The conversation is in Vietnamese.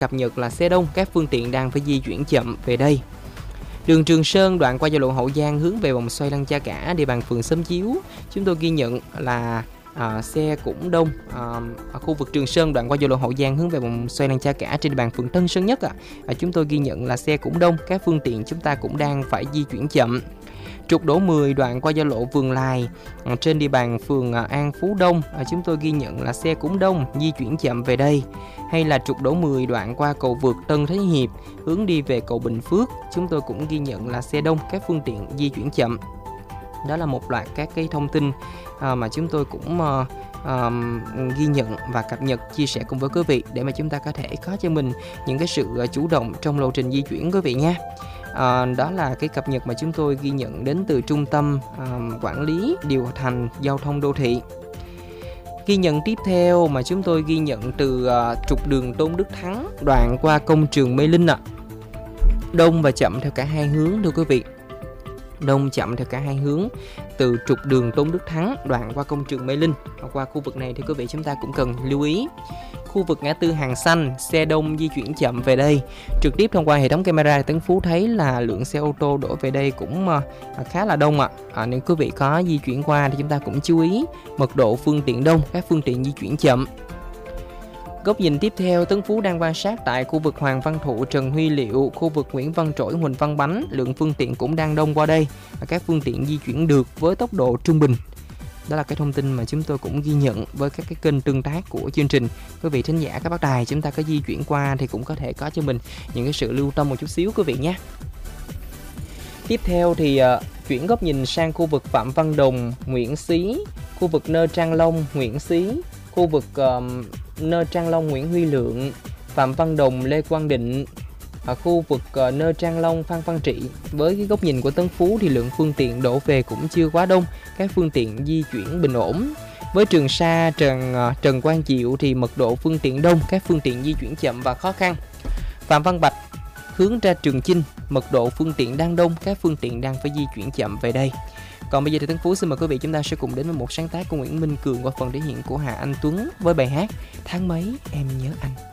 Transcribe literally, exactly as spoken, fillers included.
cập nhật là xe đông, các phương tiện đang phải di chuyển chậm về đây. Đường Trường Sơn đoạn qua giao lộ Hậu Giang hướng về vòng xoay Lăng Cha Cả, địa bàn phường Xóm Chiếu, chúng tôi ghi nhận là à, xe cũng đông. À, ở khu vực Trường Sơn đoạn qua giao lộ Hậu Giang hướng về vòng xoay Lăng Cha Cả trên địa bàn phường Tân Sơn Nhất, à, à, chúng tôi ghi nhận là xe cũng đông, các phương tiện chúng ta cũng đang phải di chuyển chậm. Trục Đỗ mười đoạn qua giao lộ Vườn Lài trên địa bàn phường An Phú Đông, chúng tôi ghi nhận là xe cũng đông, di chuyển chậm về đây. Hay là trục Đỗ mười đoạn qua cầu vượt Tân Thế Hiệp hướng đi về cầu Bình Phước, chúng tôi cũng ghi nhận là xe đông, các phương tiện di chuyển chậm. Đó là một loạt các cái thông tin mà chúng tôi cũng uh, ghi nhận và cập nhật, chia sẻ cùng với quý vị để mà chúng ta có thể có cho mình những cái sự chủ động trong lộ trình di chuyển quý vị nha. À, đó là cái cập nhật mà chúng tôi ghi nhận đến từ Trung tâm à, Quản lý Điều hành Giao thông Đô thị. Ghi nhận tiếp theo mà chúng tôi ghi nhận từ à, trục đường Tôn Đức Thắng đoạn qua công trường Mê Linh ạ. À. Đông và chậm theo cả hai hướng thưa quý vị. Đông chậm theo cả hai hướng từ trục đường Tôn Đức Thắng đoạn qua công trường Mê Linh. Qua khu vực này thì quý vị chúng ta cũng cần lưu ý. Khu vực ngã tư Hàng Xanh, xe đông di chuyển chậm về đây. Trực tiếp thông qua hệ thống camera Tấn Phú thấy là lượng xe ô tô đổ về đây cũng uh, khá là đông ạ. À. À, nếu quý vị có di chuyển qua thì chúng ta cũng chú ý mật độ phương tiện đông, các phương tiện di chuyển chậm. Góc nhìn tiếp theo, Tấn Phú đang quan sát tại khu vực Hoàng Văn Thụ, Trần Huy Liệu, khu vực Nguyễn Văn Trỗi, Huỳnh Văn Bánh, lượng phương tiện cũng đang đông qua đây và các phương tiện di chuyển được với tốc độ trung bình. Đó là cái thông tin mà chúng tôi cũng ghi nhận với các cái kênh tương tác của chương trình. Quý vị thính giả các bác đài chúng ta có di chuyển qua thì cũng có thể có cho mình những cái sự lưu tâm một chút xíu quý vị nhé. Tiếp theo thì uh, chuyển góc nhìn sang khu vực Phạm Văn Đồng, Nguyễn Xí, khu vực Nơ Trang Long, Nguyễn Xí, khu vực uh, Nơ Trang Long, Nguyễn Huy Lượng, Phạm Văn Đồng, Lê Quang Định, ở khu vực uh, Nơ Trang Long, Phan Văn Trị. Với cái góc nhìn của Tấn Phú thì lượng phương tiện đổ về cũng chưa quá đông, các phương tiện di chuyển bình ổn. Với Trường Sa, Trần uh, Trần Quang Diệu thì mật độ phương tiện đông, các phương tiện di chuyển chậm và khó khăn. Phạm Văn Bạch hướng ra Trường Chinh, mật độ phương tiện đang đông, các phương tiện đang phải di chuyển chậm về đây. Còn bây giờ thì Tấn Phú xin mời quý vị chúng ta sẽ cùng đến với một sáng tác của Nguyễn Minh Cường qua phần thể hiện của Hà Anh Tuấn với bài hát Tháng Mấy Em Nhớ Anh.